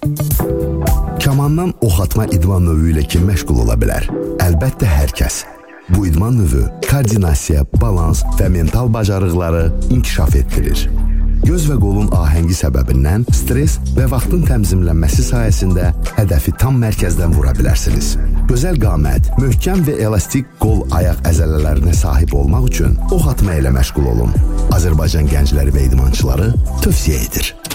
Kamandan ox atma idman növü ilə kim məşğul ola bilər? Əlbəttə hər kəs. Bu idman növü koordinasiya, balans və mental bacarıqları inkişaf etdirir. Göz və qolun ahəngi səbəbindən stres və vaxtın tənzimlənməsi sayəsində hədəfi tam mərkəzdən vura bilərsiniz. Gözəl qamət, möhkəm və elastik qol-ayaq əzələlərinə sahib olmaq üçün ox atma ilə məşğul olun. Azərbaycan gəncləri və idmançıları tövsiyə edir.